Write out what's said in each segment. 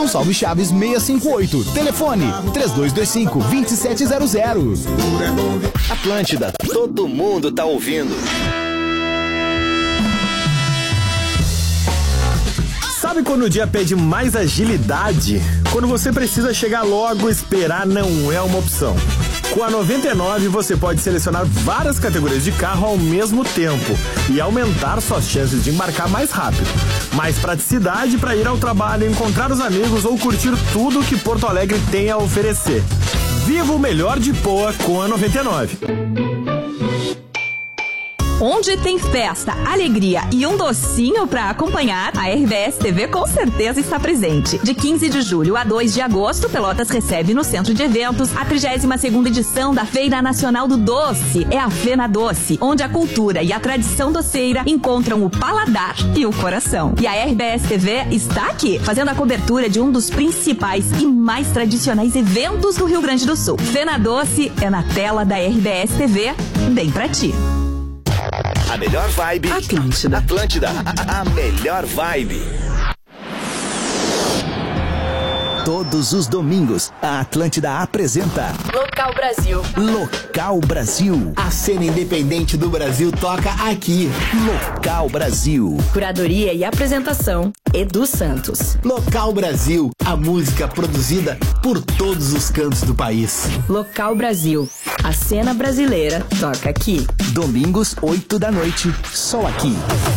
Gonçalves Chaves 658. Telefone 3225-2700. Atlântida, todo mundo tá ouvindo. Sabe quando o dia pede mais agilidade? Quando você precisa chegar logo, esperar não é uma opção. Com a 99 você pode selecionar várias categorias de carro ao mesmo tempo e aumentar suas chances de embarcar mais rápido. Mais praticidade para ir ao trabalho, encontrar os amigos ou curtir tudo que Porto Alegre tem a oferecer. Viva o melhor de Poa com a 99. Onde tem festa, alegria e um docinho pra acompanhar, a RBS TV com certeza está presente. De 15 de julho a 2 de agosto, Pelotas recebe no Centro de Eventos a 32ª edição da Feira Nacional do Doce. É a Fena Doce, onde a cultura e a tradição doceira encontram o paladar e o coração. E a RBS TV está aqui, fazendo a cobertura de um dos principais e mais tradicionais eventos do Rio Grande do Sul. Fena Doce é na tela da RBS TV, bem pra ti. A melhor vibe. Atlântida. Atlântida, a melhor vibe. Todos os domingos, a Atlântida apresenta Local Brasil. Local Brasil. A cena independente do Brasil toca aqui. Local Brasil. Curadoria e apresentação, Edu Santos. Local Brasil, a música produzida por todos os cantos do país. Local Brasil. A cena brasileira toca aqui. Domingos, 8 da noite, só aqui.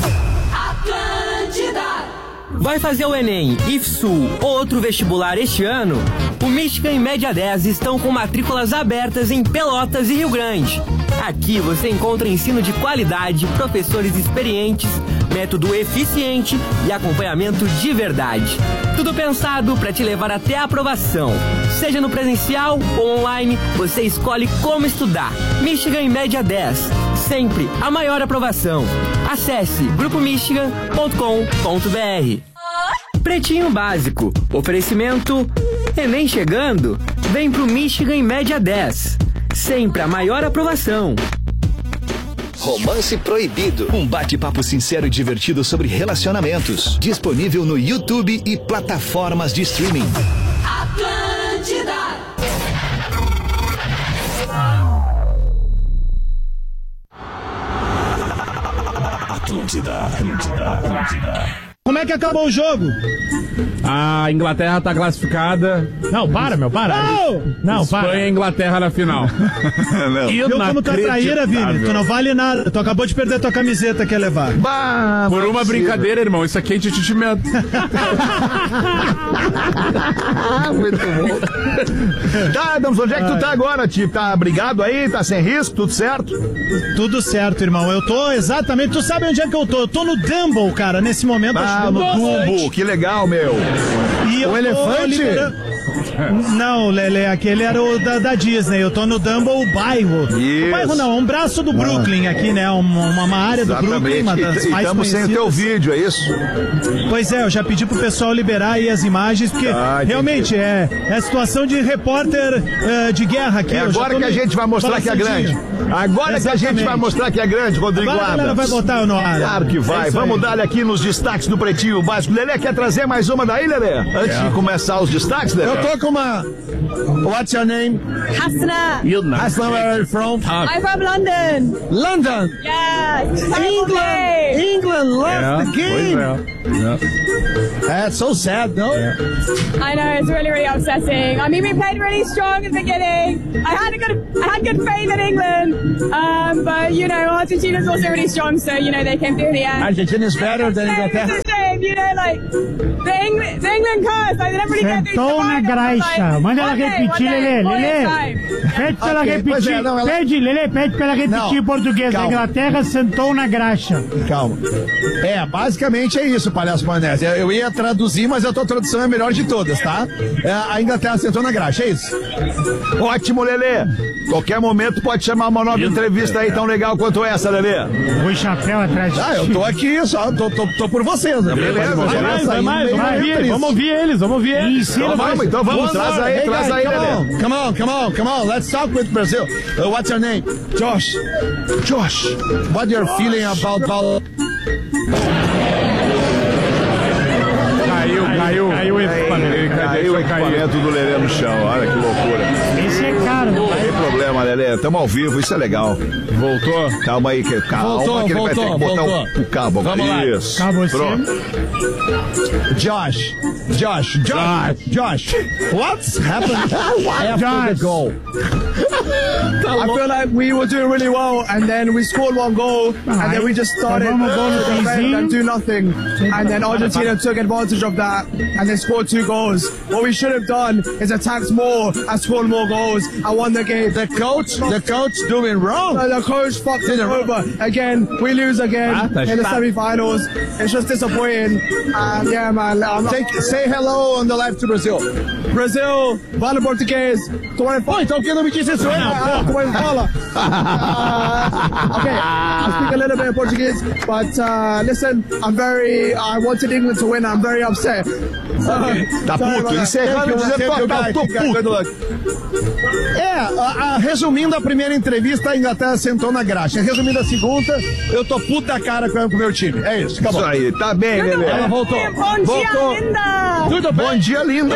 Vai fazer o Enem, IFSU ou outro vestibular este ano? O Michigan e Média 10 estão com matrículas abertas em Pelotas e Rio Grande. Aqui você encontra ensino de qualidade, professores experientes, método eficiente e acompanhamento de verdade. Tudo pensado para te levar até a aprovação. Seja no presencial ou online, você escolhe como estudar. Michigan e Média 10. Sempre a maior aprovação. Acesse grupomichigan.com.br. Pretinho Básico. Oferecimento Enem chegando. Vem pro Michigan em Média 10. Sempre a maior aprovação. Romance Proibido. Um bate-papo sincero e divertido sobre relacionamentos. Disponível no YouTube e plataformas de streaming. Atlântida. Atlântida. Como é que acabou o jogo? A Inglaterra tá classificada. Não, para. Não, para. Espanha e Inglaterra na final. Viu como tu é traíra, Vini? Tu não vale nada. Tu acabou de perder tua camiseta que ia levar. Por uma brincadeira, irmão. Isso aqui é entretenimento. Muito bom. Tá, Adams, onde é que tu tá agora, Tipo? Tá brigado aí? Tá sem risco? Tudo certo? Tudo certo, irmão. Eu tô exatamente... Tu sabe onde é que eu tô? Eu tô no Dumble, cara, nesse momento. No Dumbo, que legal, meu. E o elefante? Não, Lelê, aquele era o da Disney. Eu tô no Dumble bairro. Isso. O bairro não, um braço do Brooklyn aqui, né? Uma área do Brooklyn, uma das mais estamos sem o teu vídeo, é isso? Pois é, eu já pedi pro pessoal liberar aí as imagens, porque realmente é situação de repórter de guerra aqui. É agora que a gente vai mostrar que é grande. Agora que a gente vai mostrar que é grande, Rodrigo Adams. Agora a galera vai botar no ar. Claro que vai. Vamos dar aqui nos destaques do Pretinho Básico. Lelê, quer trazer mais uma daí, Lelê? Antes de começar os destaques, Lelê? Eu tô com uma... What's your name? Hasna. Hasna, where are you from? I'm from London. London? Yes. England lost the game. That's so sad, no? I know, it's really, really upsetting. I mean, we played really strong at the beginning. I had good faith in England. But, you know, Argentina's also really strong, so, you know, they came through the end. Argentina's better than Inglaterra. It's the same, you know, like, the England curse, like, they never really get through the Sentou na graxa. Manda ela repetir, Lelê. Pede pra ela repetir. Lelê, pede pra ela repetir em português. A Inglaterra sentou na graxa. Calma. Basicamente é isso, Palhaço Maionese. Eu ia traduzir, mas a tua tradução é a melhor de todas, tá? A Inglaterra sentou na graxa, é isso? Ótimo, Lelê. Qualquer momento pode chamar uma nova entrevista aí tão legal quanto essa, Lelê. O chapéu atrás de ti. Eu tô aqui, só tô por vocês, né? Beleza, vai mais. Vamos ouvir eles. Então vamos, traz aí, Lelê. Come on, let's talk with Brazil. What's your name? Josh, what you're feeling about... Caiu esse panel. Aí o equipamento do Lelê no chão, olha que loucura. Esse é caro. Não tem problema, Lelê, estamos ao vivo, isso é legal. Voltou? Calma aí, calma que ele vai ter que botar o cabo. Vamos lá. Isso. Cabo Pronto. Josh, what's happened after the goal? I feel like we were doing really well, and then we scored one goal, and then we just started to defend and do nothing. And then Argentina took advantage of that, and they scored 2 goals. What we should have done is attacked more and scored more goals and won the game. The coach doing wrong. The coach fucked it over again. We lose again in the semi-finals. It's just disappointing. Yeah, man. Say hello on the live to Brazil. Brazil, fala português. Então quem não me disse isso? Como é que fala? Okay, I speak a little bit of Portuguese, but listen, I wanted England to win. I'm very upset. Tá puto, encerrando dizendo tô puto. Resumindo a primeira entrevista, a Inglaterra sentou na graxa. Resumindo a segunda, eu tô puto da cara com o meu time. É isso, acabou. Isso aí, tá bem, Lelê. Ela voltou. Bom dia, linda! Tudo bem? Bom dia, linda.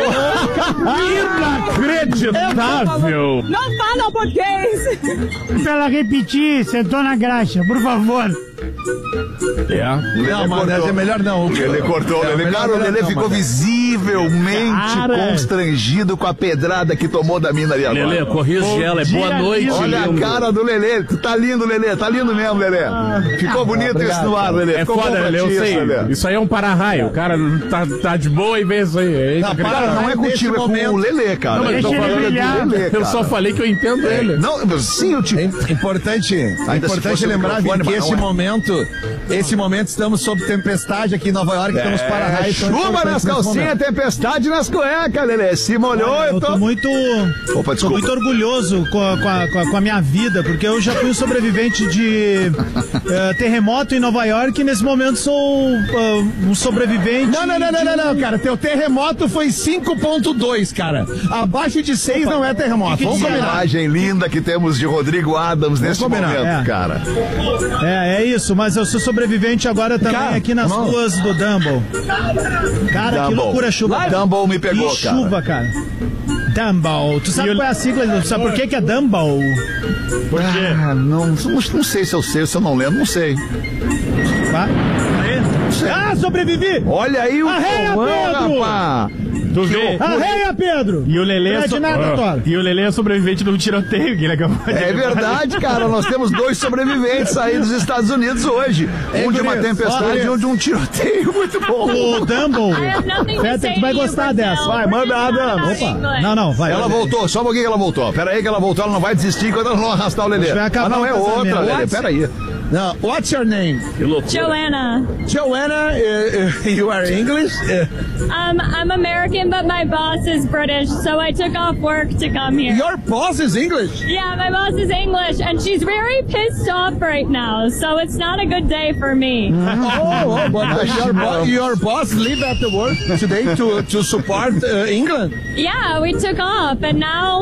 Inacreditável. Não fala português! Pra ela repetir, sentou na graxa, por favor. Não, mano, é melhor não. Ele cortou, Cara, o Lelê ficou visivelmente constrangido com a pedrada que tomou da mina ali agora. Lelê, corrige ela, é boa noite. Olha a cara do Lelê, tu tá lindo, Lelê, tá lindo mesmo, Lelê. Ficou bonito isso no ar, Lelê. É foda, Lelê, eu sei. Lelê. Isso aí é um para-raio, o cara tá de boa e vê isso aí. Não, não é contigo, é com o Lelê, cara. Não, mas eu tô falando do Lelê, eu só falei que eu entendo ele. Não, sim, eu te... Importante lembrar que esse momento estamos sob tempestade aqui em Nova York, estamos para-raio. Chuva nas calcinhas, tempestade nas cuecas, Lelê. Se molhou, eu tô muito orgulhoso com a minha vida, porque eu já fui um sobrevivente de terremoto em Nova York e nesse momento sou um sobrevivente. Não, cara. Teu terremoto foi 5.2, cara. Abaixo de 6 não é terremoto. Vamos combinar. Imagem linda que temos de Rodrigo Adams nesse momento, cara. É isso, mas eu sou sobrevivente agora também aqui nas ruas do Dumble. Cara, que loucura, chuva. Dumble me pegou, que chuva, cara. Dumble. Tu sabe qual é a sigla? Tu sabe por que é Dumble? Por quê? Não sei se eu sei, se eu não lembro, não sei. Vai. Sobrevivi! Olha aí o Arreia, Pedro! Rapaz! Tu vê? Arreia, Pedro! E o Lelê é sobrevivente de um tiroteio que ele acabou de verdade, cara. Nós temos 2 sobreviventes aí dos Estados Unidos hoje. Um de uma tempestade e um de um tiroteio. Muito bom. O Dumble. Feta, tu vai gostar dessa. Vai, manda a Dama. Opa. Não, vai. Ela voltou, só um pouquinho que ela voltou. Pera aí que ela voltou, ela não vai desistir enquanto ela não arrastar o Lelê. Não, é outra, Lelê. Pera aí. No, what's your name? Joanna. Joanna, you are English? I'm American, but my boss is British, so I took off work to come here. Your boss is English? Yeah, my boss is English, and she's very pissed off right now, so it's not a good day for me. But your boss leave after work today to support England? Yeah, we took off, and now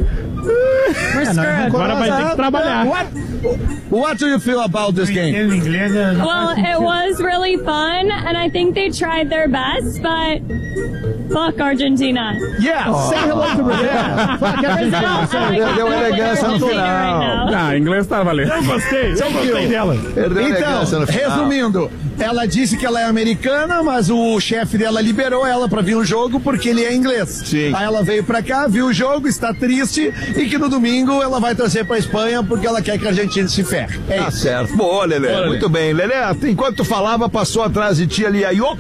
we're screwed. Agora vai ter que trabalhar. What do you feel about this game? Well, it was really fun, and I think they tried their best, but fuck Argentina. Yeah, say hello to Brazil. Fuck Argentina. Deu elegância no final. Inglês tá valendo. Eu gostei dela. Então, resumindo, ela disse que ela é americana, mas o chefe dela liberou ela pra vir no jogo porque ele é inglês. Sim. Aí ela veio pra cá, viu o jogo, está triste e que no domingo ela vai torcer pra Espanha porque ela quer que a Argentina se ferre. Tá certo. Boa, Lelê. Muito bem. Lelê, enquanto tu falava, passou atrás de ti ali a